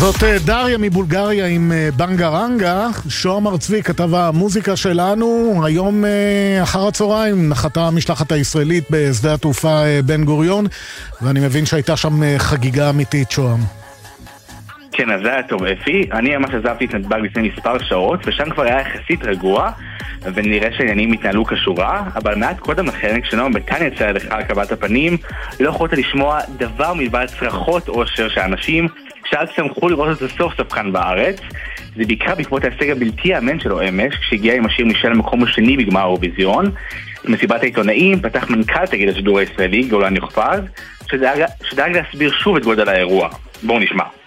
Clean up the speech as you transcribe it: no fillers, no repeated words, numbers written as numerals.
זאת דריה מבולגריה עם בנגרנגה. שוהם ארצבי כתב המוזיקה שלנו. היום אחר הצהריים נחתה המשלחת הישראלית בשדה התעופה בן גוריון, ואני מבין שהייתה שם חגיגה אמיתית. שוהם. כן, אז זה היה טוב אפי. אני ממש עזבתי את נתב"ג לפני מספר שעות, ושם כבר היה יחסית רגוע, ונראה שהעניינים התנהלו כשורה, אבל מעט קודם לכן, כשנועם בקן יצא לך על קבלת הפנים, לא יכולת לשמוע דבר מלבד צרחות אושר שאנשים שאל שמחו לראות את זה סוף סוף כאן בארץ. זה בעיקר בעקבות ההישג הבלתי יאמן שלו אמש, כשהגיע עם השיר מישל למקום השני בגמר האירוויזיון. במסיבת העיתונאים פתח מנכ"ל תאגיד השידור הישראלי, גולן יוכפז, שדאג להסביר שוב את גודל האירוע. בואו נשמע.